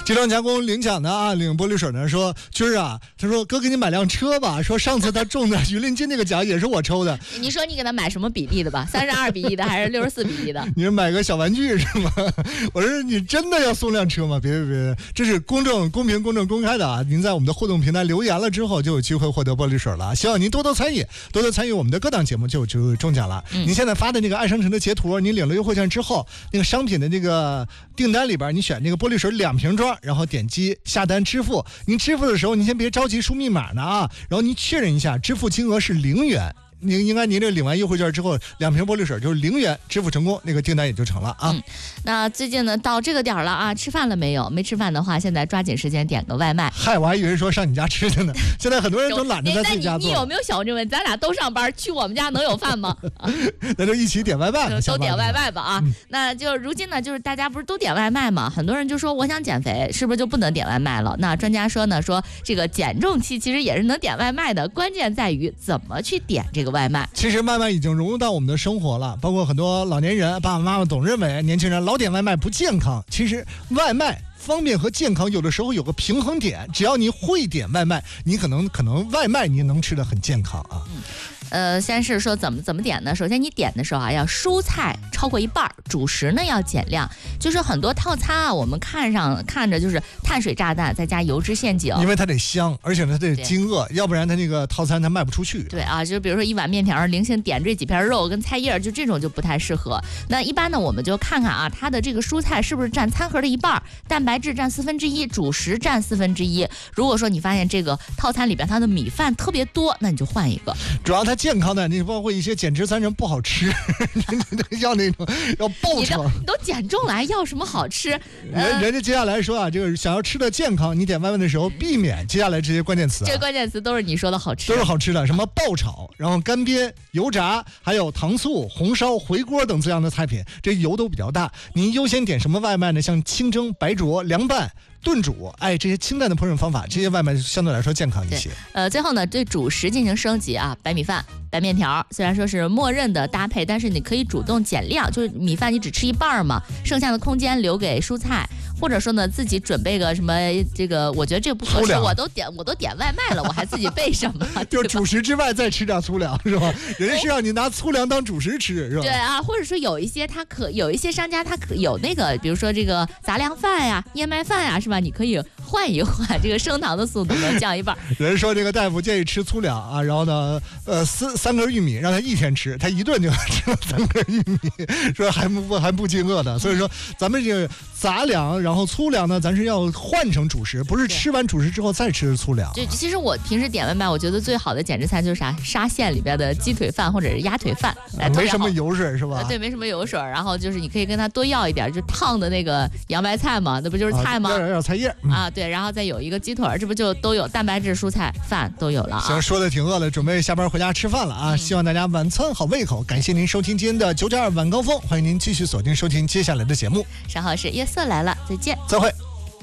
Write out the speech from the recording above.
集装加工领奖的啊，领玻璃水呢说军儿啊，他说哥给你买辆车吧，说上次他中的榆林金那个奖也是我抽的。 你说你给他买什么比例的吧？32比1的还是64比1的？ 你是买个小玩具是吗？我说你真的要送辆车吗？别，这是公正、公平、公正、公开的啊！您在我们的互动平台留言了之后，就有机会获得玻璃水了。希望您多多参与，多多参与我们的各档节目，就中奖了。您现在发的那个爱商城的截图，你领了优惠券之后，那个商品的这个订单里边，你选那个玻璃水2瓶装，然后点击下单支付。您支付的时候，您先别着急输密码呢啊，然后您确认一下支付金额是0元。您这领完优惠券之后，2瓶玻璃水就是0元支付成功，那个订单也就成了啊。 那最近呢，到这个点了啊，吃饭了没有？没吃饭的话，现在抓紧时间点个外卖。 嗨，我还以为说上你家吃去呢。现在很多人都懒得在自己家做。 你有没有想过这个问题？咱俩都上班，去我们家能有饭吗？ 那就一起点外卖吧， 都点外卖吧啊。那就如今呢，就是大家不是都点外卖吗？很多人就说我想减肥，是不是就不能点外卖了？那专家说呢，说这个减重期其实也是能点外卖的，关键在于怎么去点这个外卖。 其实外卖已经融入到我们的生活了，包括很多老年人、爸爸妈妈总认为年轻人老点外卖不健康。其实外卖方便和健康有的时候有个平衡点，只要你会点外卖，你可能外卖你能吃得很健康啊。 先是说怎么点呢？首先你点的时候啊，要蔬菜超过1半，主食呢要减量。就是很多套餐啊，我们看着就是碳水炸弹再加油脂陷阱， 因为它得香，而且呢它得饥饿，要不然它那个套餐它卖不出去。 对啊，就比如说一碗面条，零星点缀几片肉跟菜叶，就这种就不太适合。那一般呢，我们就看看啊，它的这个蔬菜是不是占餐盒的1半，蛋白质占1/4，主食占1/4。如果说你发现这个套餐里边它的米饭特别多，那你就换一个。 主要它健康的，你包括一些减脂餐不好吃，要那种要爆炒。 你都减重了，还要什么好吃？ 人家接下来说啊，这个想要吃的健康，你点外卖的时候避免接下来这些关键词。 这个关键词都是你说的好吃， 都是好吃的，什么爆炒，然后干煸、油炸，还有糖醋、红烧、回锅等这样的菜品，这油都比较大。您优先点什么外卖呢？像清蒸、白灼、凉拌、炖煮，这些清淡的烹饪方法，这些外卖相对来说健康一些。 最后呢，对主食进行升级啊，白米饭、白面条，虽然说是默认的搭配，但是你可以主动减量，就是米饭你只吃1半嘛，剩下的空间留给蔬菜，或者说呢自己准备个什么这个，我觉得这个不合适，我都点外卖了，我还自己备什么？ 就主食之外再吃点粗粮是吧？人家是让你拿粗粮当主食吃是吧？ 对啊，或者说有一些商家他有那个，比如说这个杂粮饭呀、燕麦饭呀，是吧？你可以换一换，这个升糖的速度能降1半。 人说这个大夫建议吃粗粮啊，然后呢3根玉米让他1天吃，他1顿就吃了3根玉米，说还不饥饿的。所以说咱们这个杂粮，然后粗粮呢，咱是要换成主食，不是吃完主食之后再吃粗粮。 对，其实我平时点外卖，我觉得最好的减脂餐就是啥，沙县里边的鸡腿饭或者是鸭腿饭， 没什么油水是吧？ 对，没什么油水，然后就是你可以跟他多要一点，就烫的那个洋白菜嘛，那不就是菜吗？ 要菜叶啊，对，然后再有一个鸡腿，这不就都有蛋白质、蔬菜、饭都有了啊。 行，说的挺饿了，准备下班回家吃饭了啊！希望大家晚餐好胃口。感谢您收听今天的9.2晚高峰，欢迎您继续锁定收听接下来的节目。 稍后是夜色来了，再见， 再会。